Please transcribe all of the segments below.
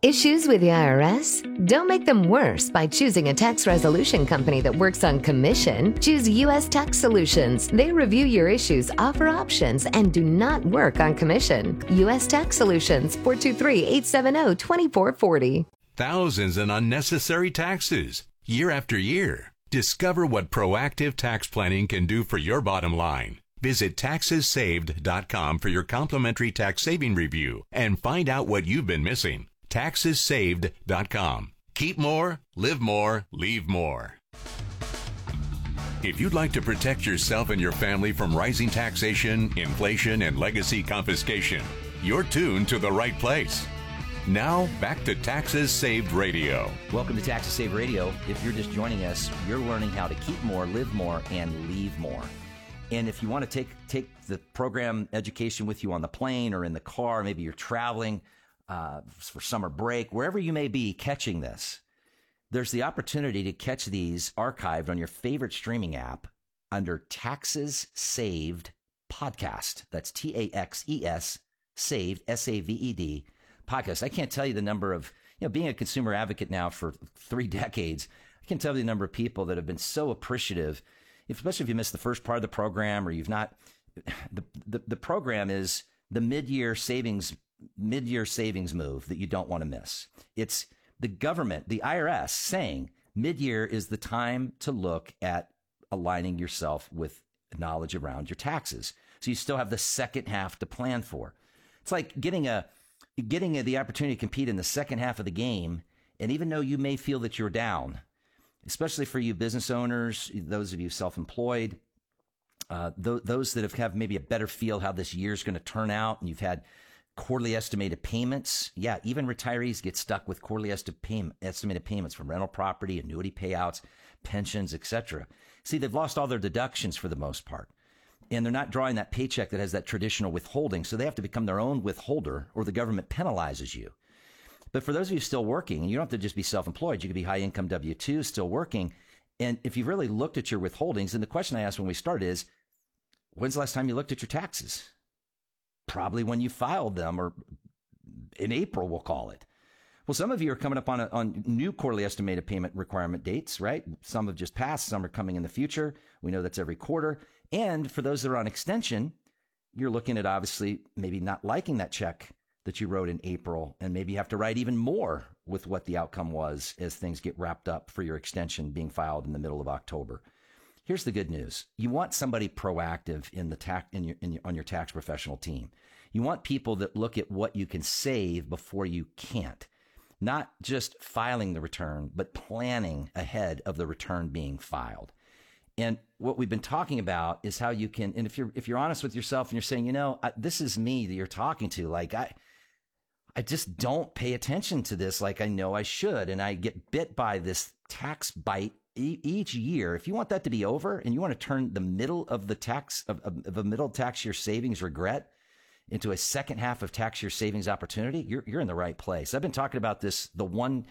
Issues with the IRS? Don't make them worse by choosing a tax resolution company that works on commission. Choose U.S. Tax Solutions. They review your issues, offer options, and do not work on commission. U.S. Tax Solutions, 423-870-2440. Thousands in unnecessary taxes, year after year. Discover what proactive tax planning can do for your bottom line. Visit TaxesSaved.com for your complimentary tax saving review and find out what you've been missing. TaxesSaved.com. Keep more, live more, leave more. If you'd like to protect yourself and your family from rising taxation, inflation, and legacy confiscation, you're tuned to the right place. Now, back to Taxes Saved Radio. Welcome to Taxes Saved Radio. If you're just joining us, you're learning how to keep more, live more, and leave more. And if you want to take the program education with you on the plane or in the car, maybe you're traveling for summer break, wherever you may be catching this, there's the opportunity to catch these archived on your favorite streaming app under Taxes Saved Podcast. That's TAXES Saved, SAVED podcast. I can't tell you the number of, being a consumer advocate now for 3 decades, I can tell you the number of people that have been so appreciative, especially if you missed the first part of the program or you've not. The program is the mid-year savings move that you don't want to miss. It's the government, the IRS, saying mid-year is the time to look at aligning yourself with knowledge around your taxes. So you still have the second half to plan for. It's like getting the opportunity to compete in the second half of the game. And even though you may feel that you're down, especially for you business owners, those of you self-employed, those that have maybe a better feel how this year's going to turn out, and you've had quarterly estimated payments. Yeah, even retirees get stuck with quarterly estimated payments from rental property, annuity payouts, pensions, etc. See, they've lost all their deductions for the most part, and they're not drawing that paycheck that has that traditional withholding, so they have to become their own withholder or the government penalizes you. But for those of you still working, and you don't have to just be self-employed, you could be high-income W-2, still working, and if you've really looked at your withholdings, and the question I asked when we started is, when's the last time you looked at your taxes? Probably when you filed them, or in April, we'll call it. Well, some of you are coming up on new quarterly estimated payment requirement dates, right? Some have just passed. Some are coming in the future. We know that's every quarter. And for those that are on extension, you're looking at obviously maybe not liking that check that you wrote in April, and maybe you have to write even more with what the outcome was as things get wrapped up for your extension being filed in the middle of October. Here's the good news. You want somebody proactive on your tax professional team. You want people that look at what you can save before you can't. Not just filing the return, but planning ahead of the return being filed. And what we've been talking about is how you can, and if you're honest with yourself and you're saying, this is me that you're talking to, like I just don't pay attention to this like I know I should, and I get bit by this tax bite each year. If you want that to be over and you want to turn the middle of the tax of a middle tax year savings regret into a second half of tax year savings opportunity, you're in the right place. I've been talking about this one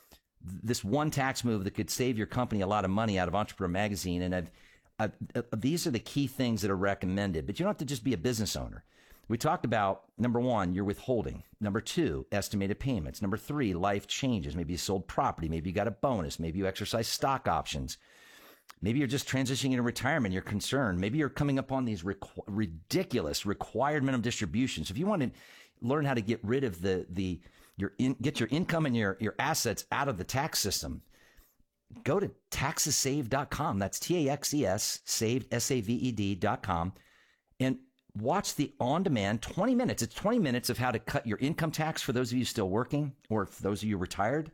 tax move that could save your company a lot of money out of Entrepreneur Magazine, and these are the key things that are recommended. But you don't have to just be a business owner. We talked about, number 1, your withholding. Number 2, estimated payments. Number 3, life changes. Maybe you sold property. Maybe you got a bonus. Maybe you exercise stock options. Maybe you're just transitioning into retirement. You're concerned. Maybe you're coming up on these ridiculous required minimum distributions. If you want to learn how to get rid of get your income and your assets out of the tax system, go to TaxesSaved.com. That's TAXES, saved, SAVED.com, and watch the on-demand 20 minutes. It's 20 minutes of how to cut your income tax for those of you still working or for those of you retired.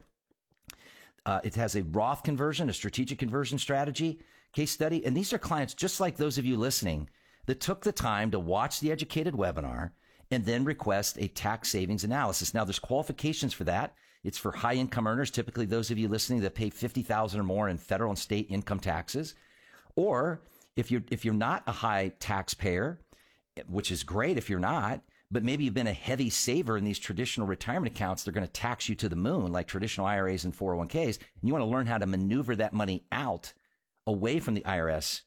It has a Roth conversion, a strategic conversion strategy, case study. And these are clients just like those of you listening that took the time to watch the educated webinar and then request a tax savings analysis. Now, there's qualifications for that. It's for high income earners, typically those of you listening that pay $50,000 or more in federal and state income taxes. Or if you're not a high taxpayer, which is great if you're not, but maybe you've been a heavy saver in these traditional retirement accounts, they're going to tax you to the moon like traditional IRAs and 401ks, and you want to learn how to maneuver that money out away from the IRS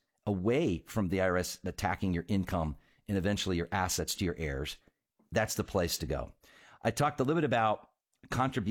attacking your income and eventually your assets to your heirs. That's the place to go. I talked a little bit about contributions